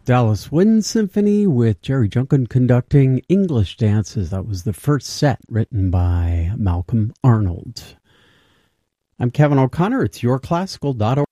Dallas Wind Symphony with Jerry Junkin conducting English Dances. That was the first set written by Malcolm Arnold. I'm Kevin O'Connor. It's yourclassical.org.